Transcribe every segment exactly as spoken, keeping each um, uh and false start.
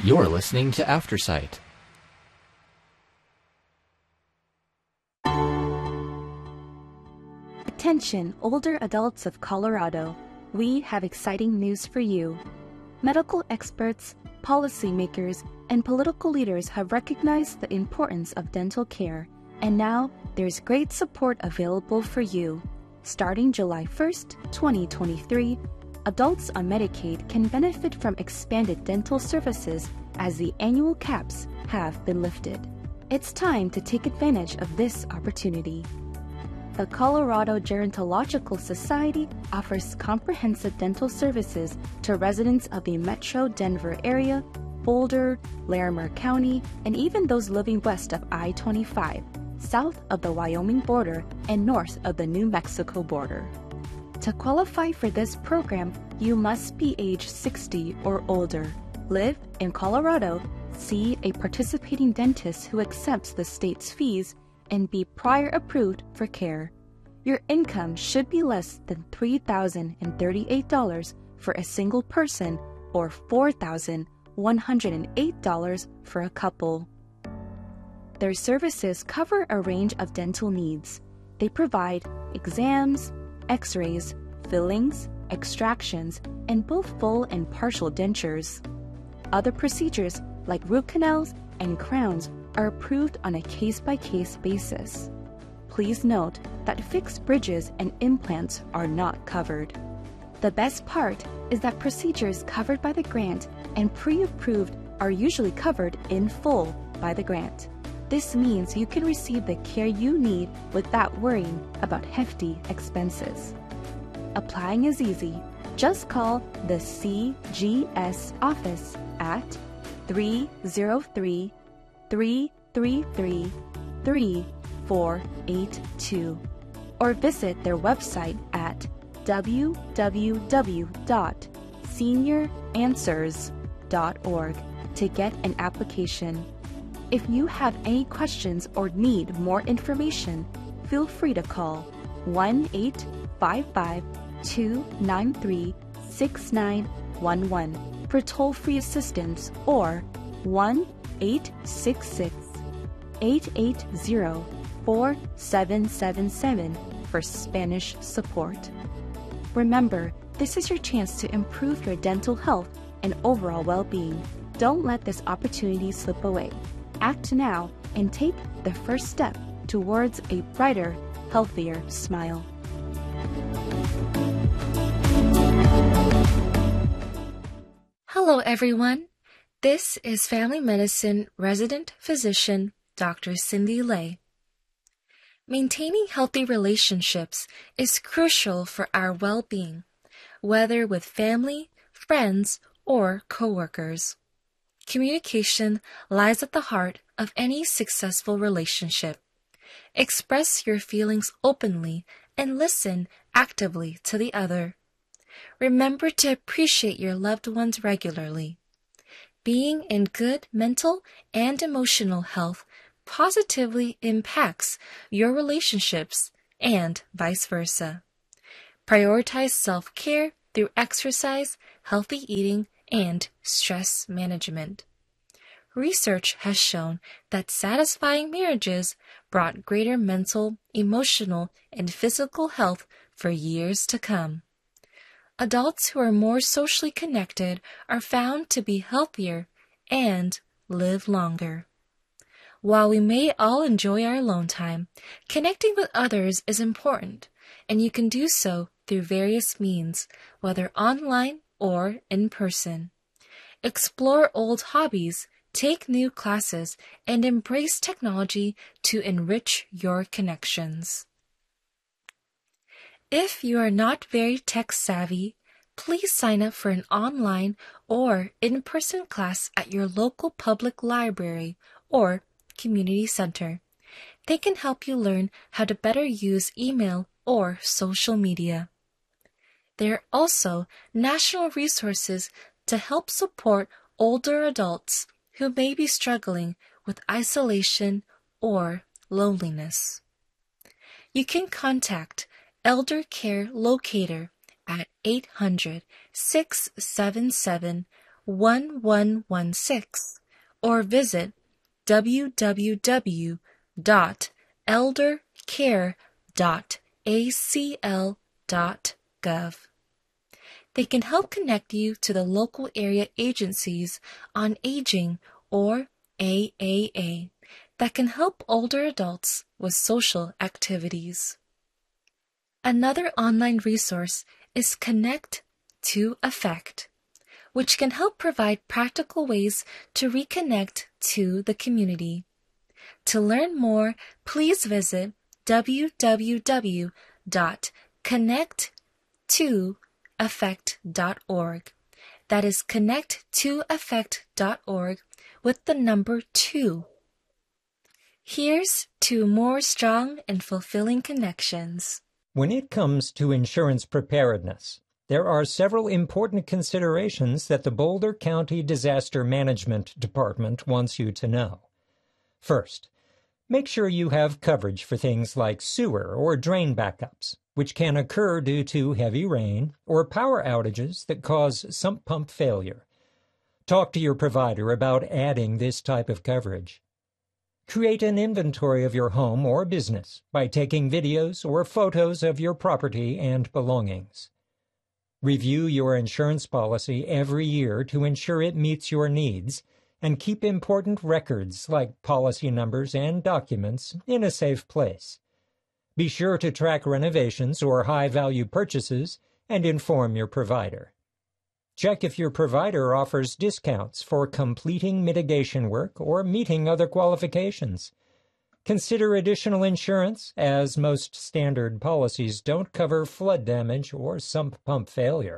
You're listening to Aftersight. Attention, older adults of Colorado. We have exciting news for you. Medical experts, policymakers, and political leaders have recognized the importance of dental care, and now there's great support available for you. Starting July first, twenty twenty-three, adults on Medicaid can benefit from expanded dental services as the annual caps have been lifted. It's time to take advantage of this opportunity. The Colorado Gerontological Society offers comprehensive dental services to residents of the Metro Denver area, Boulder, Larimer County, and even those living west of I twenty-five, south of the Wyoming border, and north of the New Mexico border. To qualify for this program, you must be age sixty or older, live in Colorado, see a participating dentist who accepts the state's fees, and be prior approved for care. Your income should be less than three thousand thirty-eight dollars for a single person or four thousand one hundred eight dollars for a couple. Their services cover a range of dental needs. They provide exams, x-rays, fillings, extractions, and both full and partial dentures. Other procedures like root canals and crowns are approved on a case-by-case basis. Please note that fixed bridges and implants are not covered. The best part is that procedures covered by the grant and pre-approved are usually covered in full by the grant. This means you can receive the care you need without worrying about hefty expenses. Applying is easy. Just call the C G S office at three oh three, three three three, three four eight two or visit their website at w w w dot senior answers dot org to get an application. If you have any questions or need more information, feel free to call one eight five five, two nine three, six nine one one for toll-free assistance or one eight six six, eight eight zero, four seven seven seven for Spanish support. Remember, this is your chance to improve your dental health and overall well-being. Don't let this opportunity slip away. Act now and take the first step towards a brighter, healthier smile. Hello, everyone. This is Family Medicine Resident Physician Doctor Cindy Lay. Maintaining healthy relationships is crucial for our well-being, whether with family, friends, or coworkers. Communication lies at the heart of any successful relationship. Express your feelings openly and listen actively to the other. Remember to appreciate your loved ones regularly. Being in good mental and emotional health positively impacts your relationships and vice versa. Prioritize self-care through exercise, healthy eating, and stress management. Research has shown that satisfying marriages brought greater mental, emotional, and physical health for years to come. Adults who are more socially connected are found to be healthier and live longer. While we may all enjoy our alone time, connecting with others is important, and you can do so through various means, whether online or in person. Explore old hobbies, take new classes, and embrace technology to enrich your connections. If you are not very tech-savvy, please sign up for an online or in-person class at your local public library or community center. They can help you learn how to better use email or social media. There are also national resources to help support older adults who may be struggling with isolation or loneliness. You can contact Elder Care Locator at eight hundred, six seven seven, one one one six or visit w w w dot eldercare dot a c l dot gov. They can help connect you to the local area agencies on aging or A A A that can help older adults with social activities. Another online resource is Connect to Affect, which can help provide practical ways to reconnect to the community. To learn more, please visit w w w dot connect to affect dot org. That is connect to affect dot org with the number two. Here's to more strong and fulfilling connections. When it comes to insurance preparedness, there are several important considerations that the Boulder County Disaster Management Department wants you to know. First, make sure you have coverage for things like sewer or drain backups, which can occur due to heavy rain or power outages that cause sump pump failure. Talk to your provider about adding this type of coverage. Create an inventory of your home or business by taking videos or photos of your property and belongings. Review your insurance policy every year to ensure it meets your needs, and keep important records like policy numbers and documents in a safe place. Be sure to track renovations or high-value purchases and inform your provider. Check if your provider offers discounts for completing mitigation work or meeting other qualifications. Consider additional insurance, as most standard policies don't cover flood damage or sump pump failure.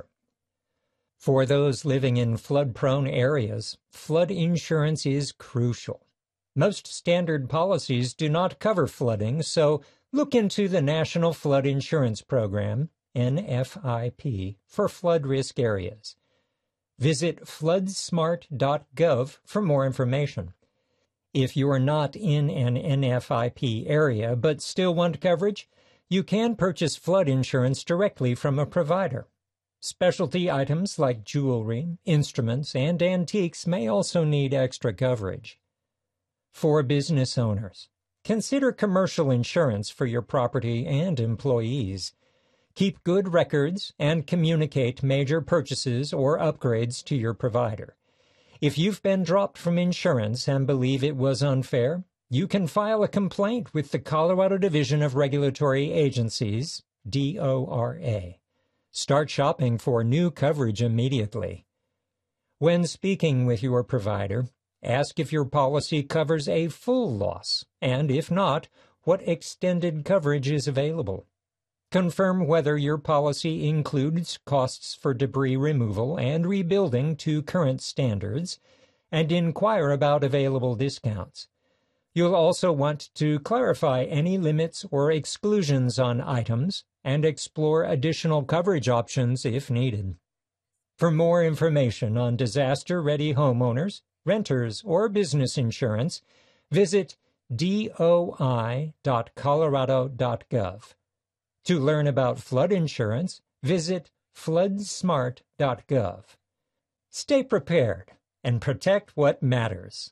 For those living in flood-prone areas, flood insurance is crucial. Most standard policies do not cover flooding, so look into the National Flood Insurance Program, N F I P, for flood risk areas. Visit flood smart dot gov for more information. If you are not in an N F I P area but still want coverage, you can purchase flood insurance directly from a provider. Specialty items like jewelry, instruments, and antiques may also need extra coverage. For business owners, consider commercial insurance for your property and employees. Keep good records and communicate major purchases or upgrades to your provider. If you've been dropped from insurance and believe it was unfair, you can file a complaint with the Colorado Division of Regulatory Agencies, D O R A. Start shopping for new coverage immediately. When speaking with your provider, ask if your policy covers a full loss, and if not, what extended coverage is available. Confirm whether your policy includes costs for debris removal and rebuilding to current standards, and inquire about available discounts. You'll also want to clarify any limits or exclusions on items and explore additional coverage options if needed. For more information on disaster-ready homeowners, renters, or business insurance, visit D O I dot colorado dot gov. To learn about flood insurance, visit flood smart dot gov. Stay prepared and protect what matters.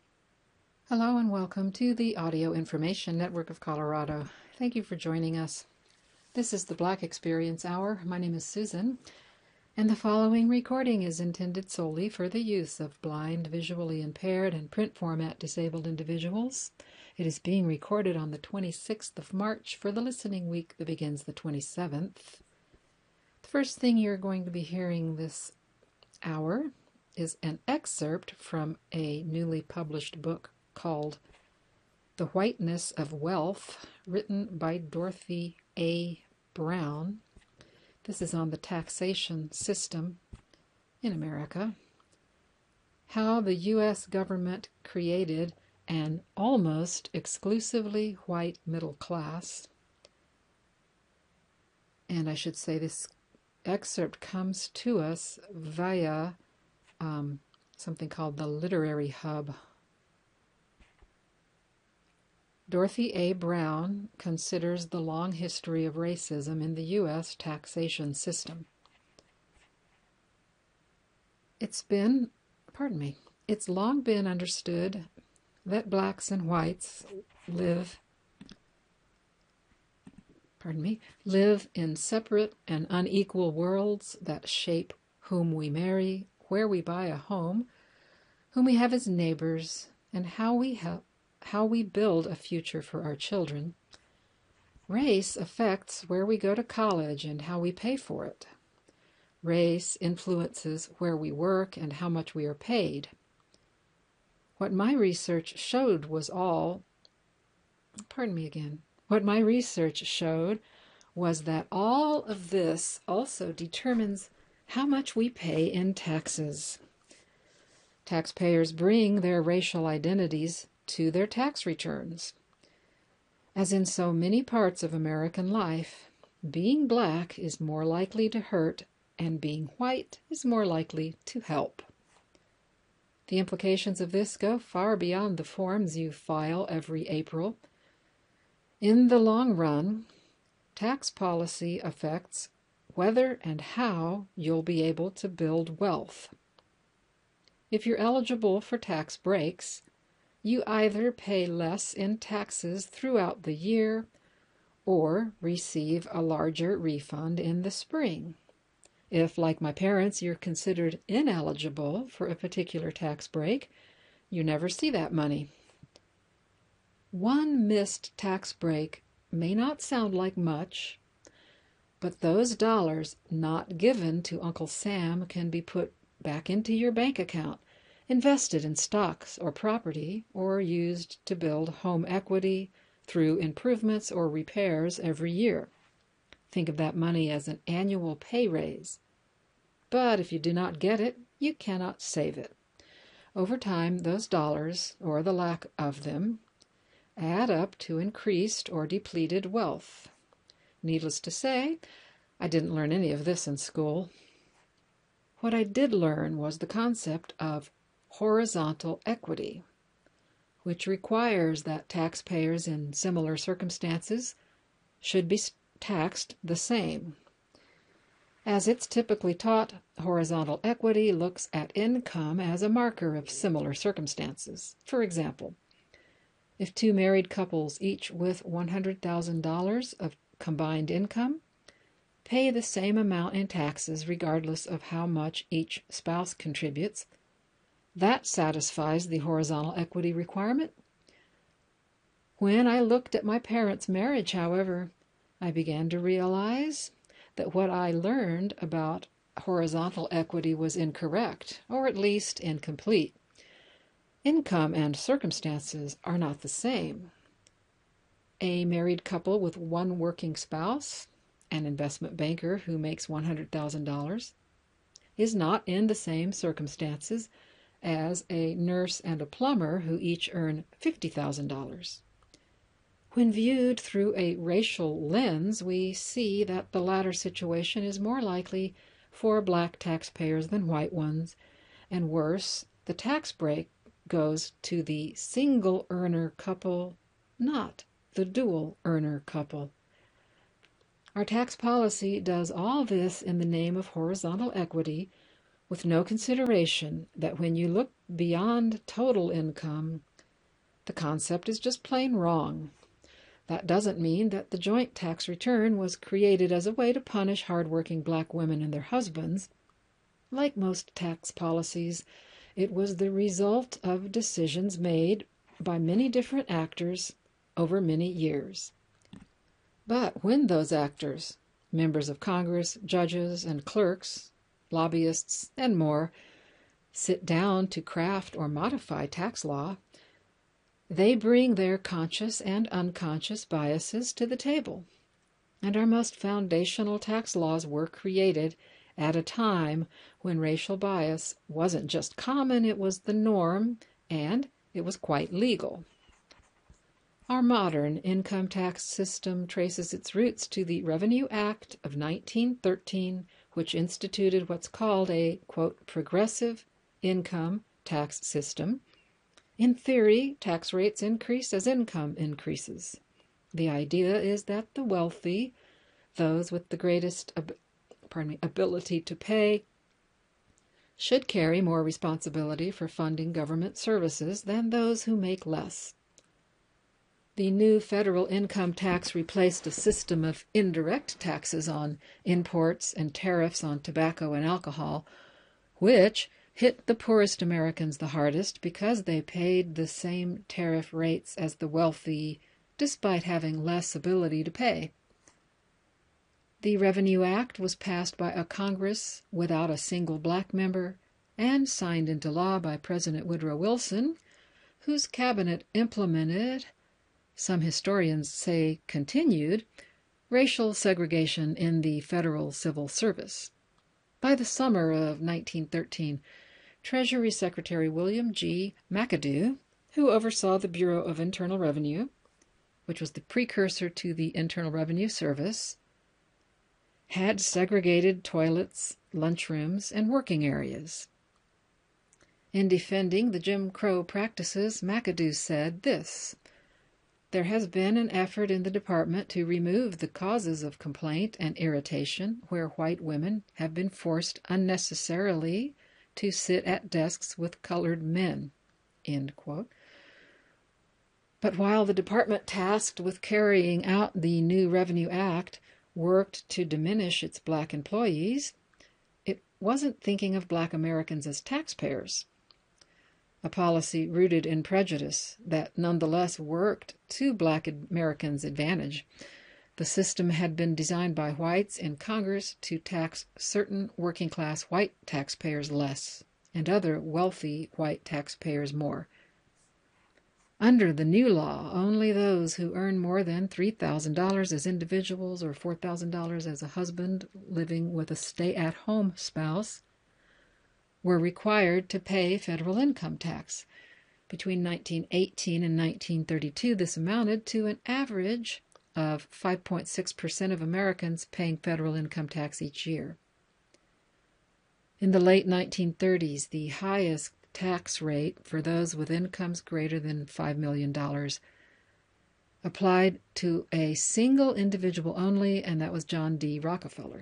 Hello and welcome to the Audio Information Network of Colorado. Thank you for joining us. This is the Black Experience Hour. My name is Susan, and the following recording is intended solely for the use of blind, visually impaired, and print format disabled individuals. It is being recorded on the twenty-sixth of March for the listening week that begins the twenty-seventh. The first thing you're going to be hearing this hour is an excerpt from a newly published book called The Whiteness of Wealth, written by Dorothy A. Brown. This is on the taxation system in America. How the U S government created an almost exclusively white middle class. And I should say this excerpt comes to us via um, something called the Literary Hub. Dorothy A. Brown considers the long history of racism in the U S taxation system. It's been, pardon me, it's long been understood that blacks and whites live, pardon me, live in separate and unequal worlds that shape whom we marry, where we buy a home, whom we have as neighbors, and how we help, how we build a future for our children. Race affects where we go to college and how we pay for it. Race influences where we work and how much we are paid. What my research showed was all, pardon me again, what my research showed was that all of this also determines how much we pay in taxes. Taxpayers bring their racial identities to their tax returns. As in so many parts of American life, being black is more likely to hurt and being white is more likely to help. The implications of this go far beyond the forms you file every April. In the long run, tax policy affects whether and how you'll be able to build wealth. If you're eligible for tax breaks, you either pay less in taxes throughout the year or receive a larger refund in the spring. If, like my parents, you're considered ineligible for a particular tax break, you never see that money. One missed tax break may not sound like much, but those dollars not given to Uncle Sam can be put back into your bank account, invested in stocks or property, or used to build home equity through improvements or repairs every year. Think of that money as an annual pay raise. But if you do not get it, you cannot save it. Over time, those dollars, or the lack of them, add up to increased or depleted wealth. Needless to say, I didn't learn any of this in school. What I did learn was the concept of horizontal equity, which requires that taxpayers in similar circumstances should be taxed the same. As it's typically taught, horizontal equity looks at income as a marker of similar circumstances. For example, if two married couples, each with one hundred thousand dollars of combined income, pay the same amount in taxes regardless of how much each spouse contributes, that satisfies the horizontal equity requirement. When I looked at my parents' marriage, however, I began to realize that what I learned about horizontal equity was incorrect, or at least incomplete. Income and circumstances are not the same. A married couple with one working spouse, an investment banker who makes one hundred thousand dollars, is not in the same circumstances as a nurse and a plumber who each earn fifty thousand dollars. When viewed through a racial lens, we see that the latter situation is more likely for black taxpayers than white ones, and worse, the tax break goes to the single earner couple, not the dual earner couple. Our tax policy does all this in the name of horizontal equity, with no consideration that when you look beyond total income, the concept is just plain wrong. That doesn't mean that the joint tax return was created as a way to punish hardworking black women and their husbands. Like most tax policies, it was the result of decisions made by many different actors over many years. But when those actors, members of Congress, judges and clerks, lobbyists, and more, sit down to craft or modify tax law, they bring their conscious and unconscious biases to the table. And our most foundational tax laws were created at a time when racial bias wasn't just common, it was the norm, and it was quite legal. Our modern income tax system traces its roots to the Revenue Act of nineteen thirteen, which instituted what's called a, quote, progressive income tax system. In theory, tax rates increase as income increases. The idea is that the wealthy, those with the greatest ab- pardon me, ability to pay, should carry more responsibility for funding government services than those who make less. The new federal income tax replaced a system of indirect taxes on imports and tariffs on tobacco and alcohol, which hit the poorest Americans the hardest because they paid the same tariff rates as the wealthy, despite having less ability to pay. The Revenue Act was passed by a Congress without a single black member and signed into law by President Woodrow Wilson, whose cabinet implemented, some historians say continued, racial segregation in the federal civil service. By the summer of nineteen thirteen, Treasury Secretary William G. McAdoo, who oversaw the Bureau of Internal Revenue, which was the precursor to the Internal Revenue Service, had segregated toilets, lunchrooms, and working areas. In defending the Jim Crow practices, McAdoo said this: "There has been an effort in the department to remove the causes of complaint and irritation where white women have been forced unnecessarily to sit at desks with colored men." End quote. But while the department tasked with carrying out the new Revenue Act worked to diminish its black employees, it wasn't thinking of black Americans as taxpayers, a policy rooted in prejudice that nonetheless worked to black Americans' advantage. The system had been designed by whites in Congress to tax certain working-class white taxpayers less and other wealthy white taxpayers more. Under the new law, only those who earn more than three thousand dollars as individuals or four thousand dollars as a husband living with a stay-at-home spouse were required to pay federal income tax. Between nineteen eighteen and nineteen thirty-two, this amounted to an average of five point six percent of Americans paying federal income tax each year. In the late nineteen thirties, the highest tax rate for those with incomes greater than five million dollars applied to a single individual only, and that was John D. Rockefeller.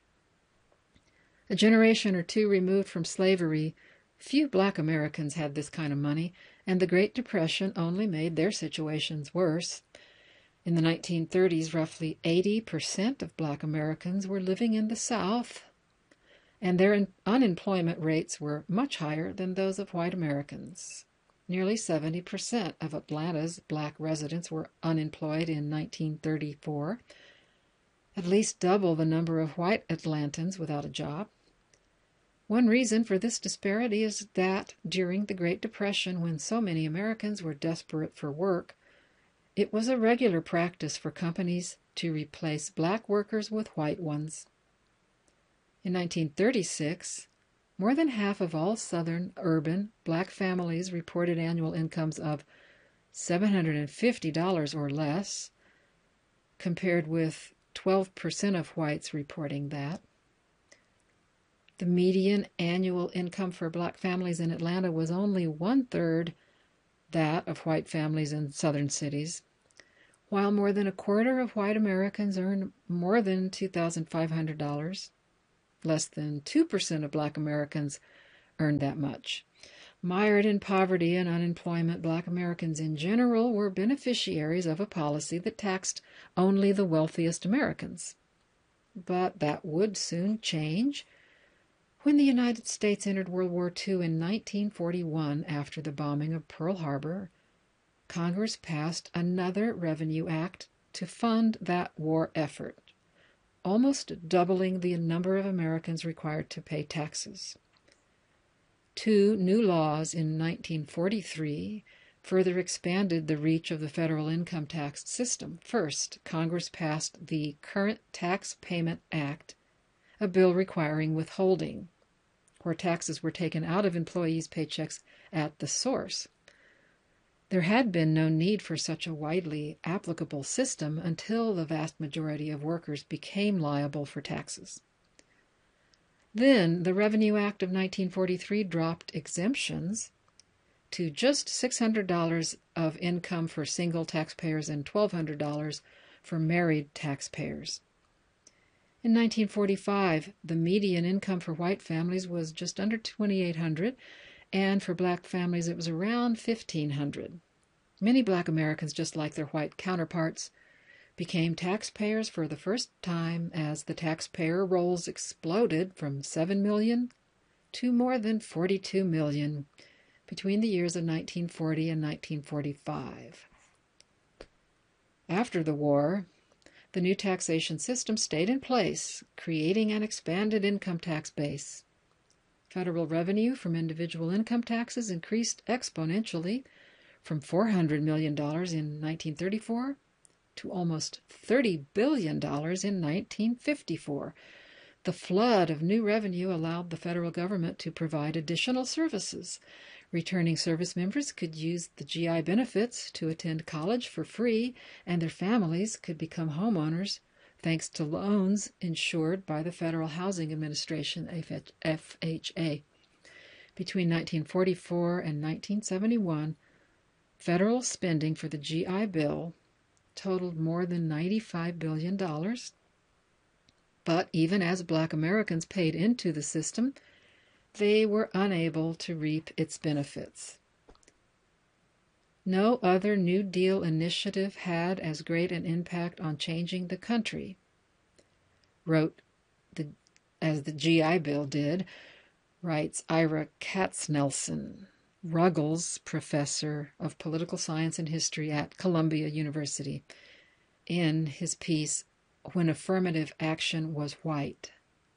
A generation or two removed from slavery, few black Americans had this kind of money, and the Great Depression only made their situations worse. In the nineteen thirties, roughly eighty percent of black Americans were living in the South, and their unemployment rates were much higher than those of white Americans. Nearly seventy percent of Atlanta's black residents were unemployed in nineteen thirty-four, at least double the number of white Atlantans without a job. One reason for this disparity is that during the Great Depression, when so many Americans were desperate for work, it was a regular practice for companies to replace black workers with white ones. In nineteen thirty-six, more than half of all Southern urban black families reported annual incomes of seven hundred fifty dollars or less, compared with twelve percent of whites reporting that. The median annual income for black families in Atlanta was only one-third that of white families in southern cities, while more than a quarter of white Americans earn more than two thousand five hundred dollars. Less than two percent of black Americans earned that much. Mired in poverty and unemployment, black Americans in general were beneficiaries of a policy that taxed only the wealthiest Americans. But that would soon change. When the United States entered World War Two in nineteen forty-one, after the bombing of Pearl Harbor, Congress passed another Revenue Act to fund that war effort, almost doubling the number of Americans required to pay taxes. Two new laws in nineteen forty-three further expanded the reach of the federal income tax system. First, Congress passed the Current Tax Payment Act, a bill requiring withholding, where taxes were taken out of employees' paychecks at the source. There had been no need for such a widely applicable system until the vast majority of workers became liable for taxes. Then the Revenue Act of nineteen forty-three dropped exemptions to just six hundred dollars of income for single taxpayers and twelve hundred dollars for married taxpayers. In nineteen forty-five, the median income for white families was just under twenty-eight hundred dollars, and for black families it was around fifteen hundred dollars. Many black Americans, just like their white counterparts, became taxpayers for the first time as the taxpayer rolls exploded from seven million dollars to more than forty-two million dollars between the years of nineteen forty and nineteen forty-five. After the war, the new taxation system stayed in place, creating an expanded income tax base. Federal revenue from individual income taxes increased exponentially from four hundred million dollars in nineteen thirty-four to almost thirty billion dollars in nineteen fifty-four. The flood of new revenue allowed the federal government to provide additional services. Returning service members could use the G I benefits to attend college for free, and their families could become homeowners thanks to loans insured by the Federal Housing Administration, F H A. Between nineteen forty-four and nineteen seventy-one, federal spending for the G I Bill totaled more than ninety-five billion dollars. But even as black Americans paid into the system, they were unable to reap its benefits. No other New Deal initiative had as great an impact on changing the country, wrote the, as the G I Bill did, writes Ira Katznelson, Ruggles Professor of Political Science and History at Columbia University, in his piece, When Affirmative Action Was White.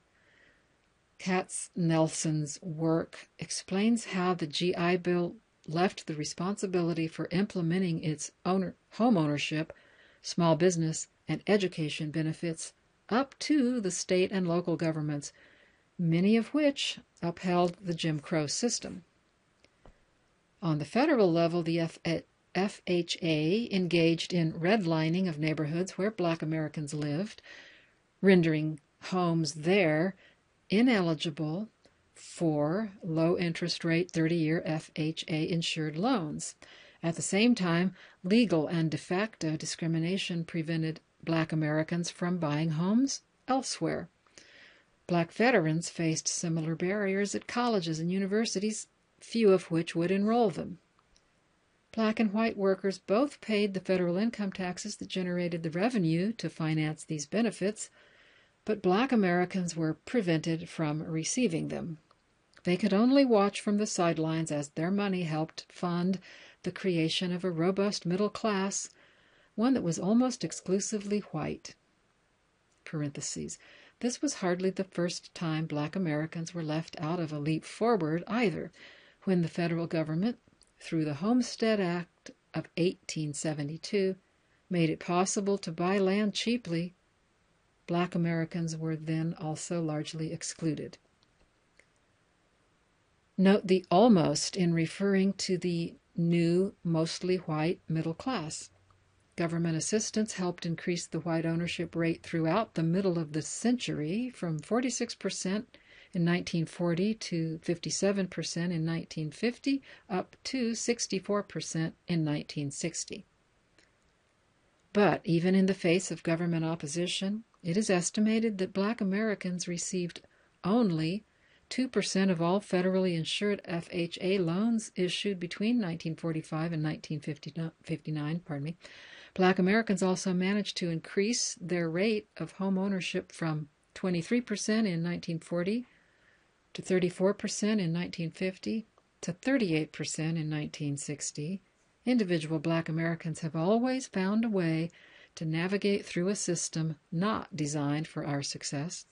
Katznelson's work explains how the G I Bill left the responsibility for implementing its owner, home ownership, small business, and education benefits up to the state and local governments, many of which upheld the Jim Crow system. On the federal level, the F H A engaged in redlining of neighborhoods where black Americans lived, rendering homes there ineligible for low-interest rate thirty-year F H A-insured loans. At the same time, legal and de facto discrimination prevented black Americans from buying homes elsewhere. Black veterans faced similar barriers at colleges and universities, few of which would enroll them. Black and white workers both paid the federal income taxes that generated the revenue to finance these benefits, but black Americans were prevented from receiving them. They could only watch from the sidelines as their money helped fund the creation of a robust middle class, one that was almost exclusively white. Parentheses. This was hardly the first time black Americans were left out of a leap forward either, when the federal government, through the Homestead Act of eighteen seventy-two, made it possible to buy land cheaply. Black Americans were then also largely excluded. Note the almost in referring to the new, mostly white middle class. Government assistance helped increase the white ownership rate throughout the middle of the century from forty-six percent in nineteen forty to fifty-seven percent in nineteen fifty, up to sixty-four percent in nineteen sixty. But even in the face of government opposition, it is estimated that black Americans received only two percent of all federally insured F H A loans issued between nineteen forty-five and nineteen fifty-nine. Pardon me. Black Americans also managed to increase their rate of home ownership from twenty-three percent in nineteen forty to thirty-four percent in nineteen fifty to thirty-eight percent in nineteen sixty. Individual black Americans have always found a way to navigate through a system not designed for our success.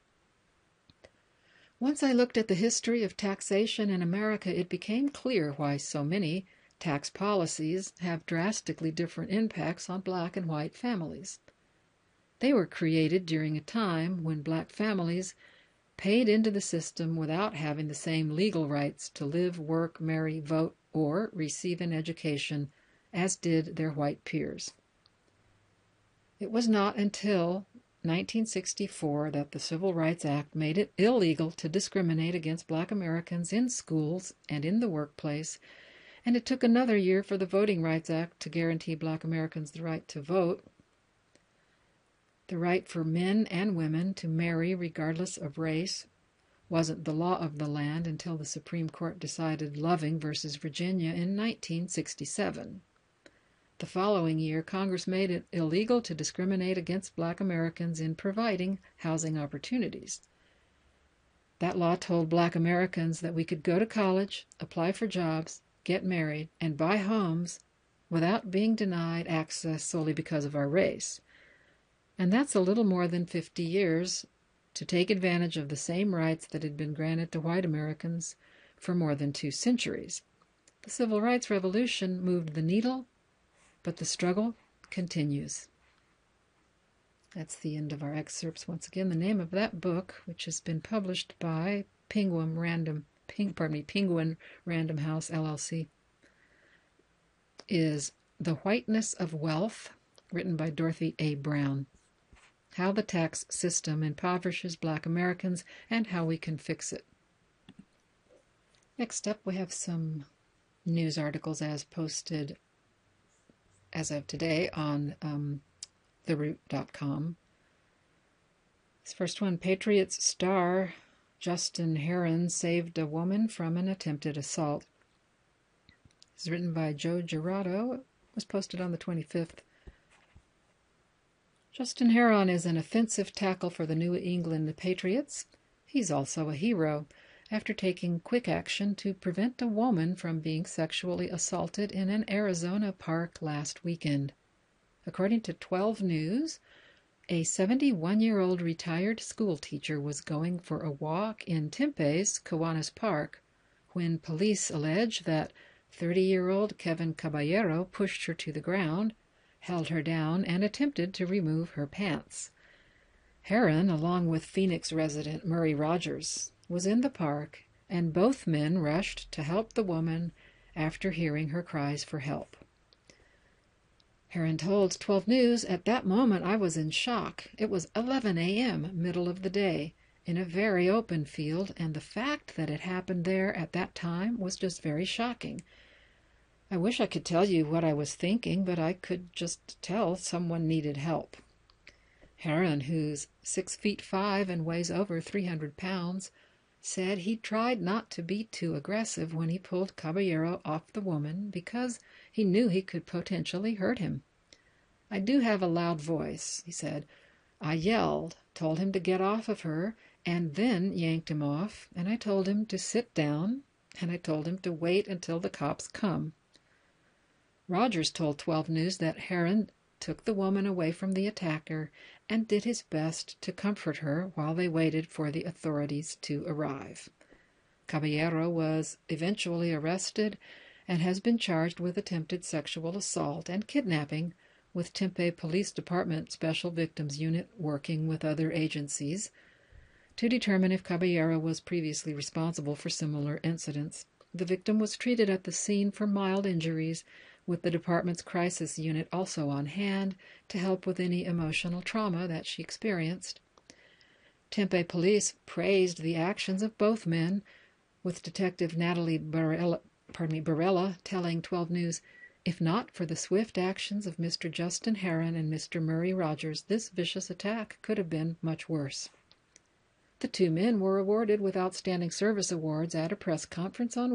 Once I looked at the history of taxation in America, it became clear why so many tax policies have drastically different impacts on black and white families. They were created during a time when black families paid into the system without having the same legal rights to live, work, marry, vote, or receive an education as did their white peers. It was not until nineteen sixty-four that the Civil Rights Act made it illegal to discriminate against black Americans in schools and in the workplace, and it took another year for the Voting Rights Act to guarantee black Americans the right to vote. The right for men and women to marry regardless of race wasn't the law of the land until the Supreme Court decided Loving versus Virginia in nineteen sixty-seven. The following year, Congress made it illegal to discriminate against Black Americans in providing housing opportunities. That law told Black Americans that we could go to college, apply for jobs, get married, and buy homes without being denied access solely because of our race. And that's a little more than fifty years to take advantage of the same rights that had been granted to white Americans for more than two centuries. The Civil Rights Revolution moved the needle, but the struggle continues. That's the end of our excerpts. Once again, the name of that book, which has been published by Penguin Random, Ping, pardon me, Penguin Random House, L L C, is The Whiteness of Wealth, written by Dorothy A. Brown. How the Tax System Impoverishes Black Americans and How We Can Fix It. Next up, we have some news articles as posted as of today on um, the root dot com. This first one, Patriots star Justin Herron saved a woman from an attempted assault. This is written by Joe Girardo. It was posted on the twenty-fifth. Justin Herron is an offensive tackle for the New England Patriots. He's also a hero after taking quick action to prevent a woman from being sexually assaulted in an Arizona park last weekend. According to twelve News, a seventy-one-year-old retired school teacher was going for a walk in Tempe's Kiwanis Park when police allege that thirty-year-old Kevin Caballero pushed her to the ground, held her down, and attempted to remove her pants. Herron, along with Phoenix resident Murray Rogers, was in the park, and both men rushed to help the woman after hearing her cries for help. Herron told twelve News, "At that moment I was in shock. It was eleven a.m., middle of the day, in a very open field, and the fact that it happened there at that time was just very shocking. I wish I could tell you what I was thinking, but I could just tell someone needed help." Herron, who's six feet five and weighs over three hundred pounds, said he tried not to be too aggressive when he pulled Caballero off the woman because he knew he could potentially hurt him. "I do have a loud voice," he said. "I yelled, told him to get off of her, and then yanked him off, and I told him to sit down, and I told him to wait until the cops come." Rogers told twelve News that Herron took the woman away from the attacker and did his best to comfort her while they waited for the authorities to arrive. Caballero was eventually arrested and has been charged with attempted sexual assault and kidnapping, with Tempe Police Department Special Victims Unit working with other agencies to determine if Caballero was previously responsible for similar incidents. The victim was treated at the scene for mild injuries, with the department's crisis unit also on hand to help with any emotional trauma that she experienced. Tempe police praised the actions of both men, with Detective Natalie Barella, pardon me, Barella telling twelve News, "If not for the swift actions of Mister Justin Herron and Mister Murray Rogers, this vicious attack could have been much worse." The two men were awarded with Outstanding Service Awards at a press conference on